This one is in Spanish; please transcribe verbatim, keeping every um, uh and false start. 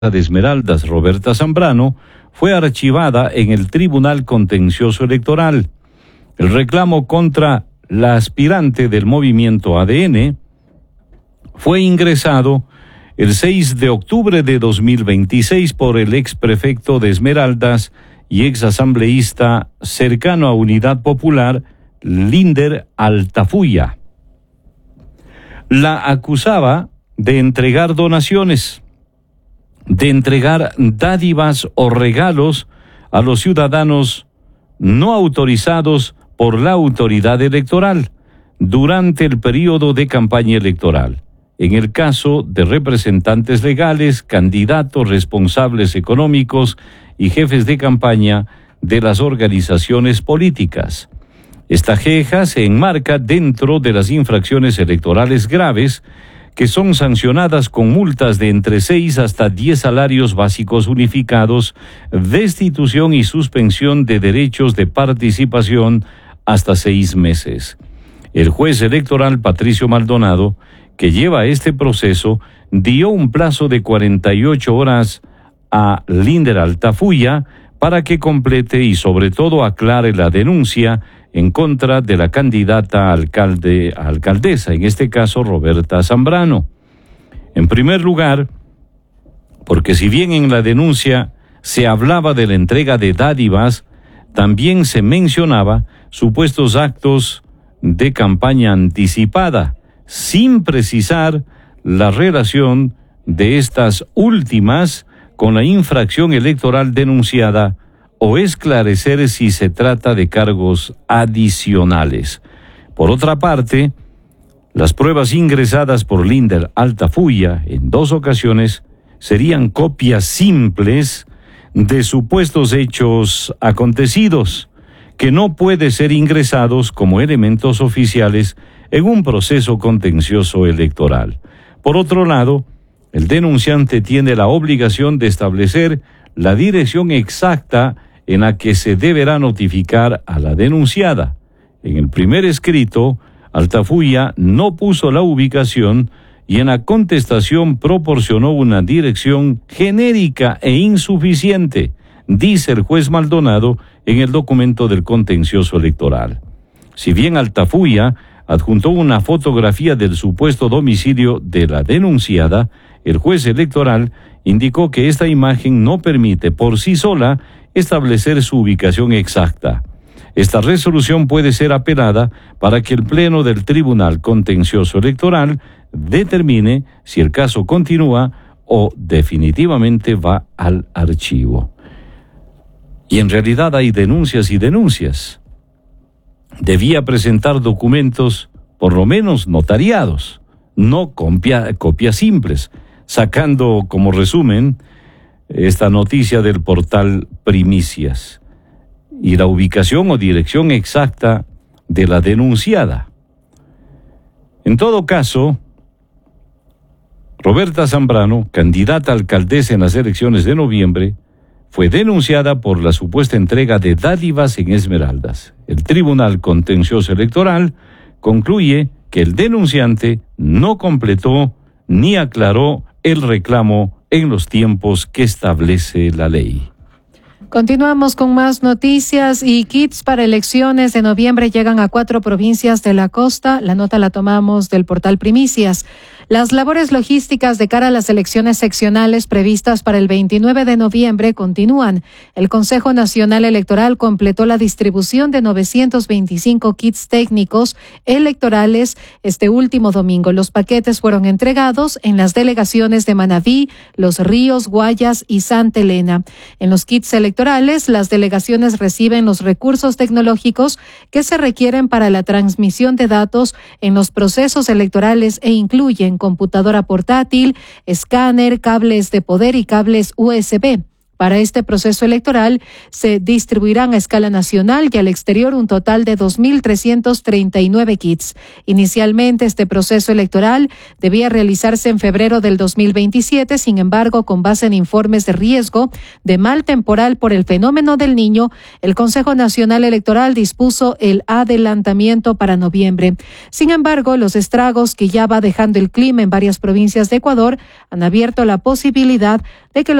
de Esmeraldas, Roberta Zambrano, fue archivada en el Tribunal Contencioso Electoral. El reclamo contra la aspirante del movimiento A D N fue ingresado el seis de octubre de dos mil veintiséis por el ex prefecto de Esmeraldas y ex asambleísta cercano a Unidad Popular, Linder Altafulla. La acusaba de entregar donaciones, de entregar dádivas o regalos a los ciudadanos no autorizados por la autoridad electoral durante el periodo de campaña electoral. En el caso de representantes legales, candidatos, responsables económicos y jefes de campaña de las organizaciones políticas. Esta queja se enmarca dentro de las infracciones electorales graves que son sancionadas con multas de entre seis hasta diez salarios básicos unificados, destitución y suspensión de derechos de participación hasta seis meses. El juez electoral Patricio Maldonado, que lleva este proceso, dio un plazo de cuarenta y ocho horas a Linder Altafulla para que complete y sobre todo aclare la denuncia en contra de la candidata a alcalde, a alcaldesa, en este caso Roberta Zambrano. En primer lugar, porque si bien en la denuncia se hablaba de la entrega de dádivas, también se mencionaba supuestos actos de campaña anticipada, sin precisar la relación de estas últimas con la infracción electoral denunciada o esclarecer si se trata de cargos adicionales. Por otra parte, las pruebas ingresadas por Linder Altafulla en dos ocasiones serían copias simples de supuestos hechos acontecidos, que no pueden ser ingresados como elementos oficiales en un proceso contencioso electoral. Por otro lado, el denunciante tiene la obligación de establecer la dirección exacta en la que se deberá notificar a la denunciada. En el primer escrito, Altafulla no puso la ubicación y en la contestación proporcionó una dirección genérica e insuficiente, dice el juez Maldonado en el documento del contencioso electoral. Si bien Altafulla adjuntó una fotografía del supuesto domicilio de la denunciada, el juez electoral indicó que esta imagen no permite por sí sola establecer su ubicación exacta. Esta resolución puede ser apelada para que el Pleno del Tribunal Contencioso Electoral determine si el caso continúa o definitivamente va al archivo. Y en realidad hay denuncias y denuncias. Debía presentar documentos, por lo menos notariados, no copia, copias simples, sacando como resumen esta noticia del portal Primicias y la ubicación o dirección exacta de la denunciada. En todo caso, Roberta Zambrano, candidata a alcaldesa en las elecciones de noviembre, fue denunciada por la supuesta entrega de dádivas en Esmeraldas. El Tribunal Contencioso Electoral concluye que el denunciante no completó ni aclaró el reclamo en los tiempos que establece la ley. Continuamos con más noticias y kits para elecciones de noviembre llegan a cuatro provincias de la costa. La nota la tomamos del portal Primicias. Las labores logísticas de cara a las elecciones seccionales previstas para el veintinueve de noviembre continúan. El Consejo Nacional Electoral completó la distribución de novecientos veinticinco kits técnicos electorales este último domingo. Los paquetes fueron entregados en las delegaciones de Manabí, Los Ríos, Guayas y Santa Elena. En los kits electorales, las delegaciones reciben los recursos tecnológicos que se requieren para la transmisión de datos en los procesos electorales e incluyen computadora portátil, escáner, cables de poder y cables U S B. Para este proceso electoral se distribuirán a escala nacional y al exterior un total de dos mil trescientos treinta y nueve kits. Inicialmente este proceso electoral debía realizarse en febrero del dos mil veintisiete, sin embargo, con base en informes de riesgo de mal temporal por el fenómeno del Niño, el Consejo Nacional Electoral dispuso el adelantamiento para noviembre. Sin embargo, los estragos que ya va dejando el clima en varias provincias de Ecuador han abierto la posibilidad de que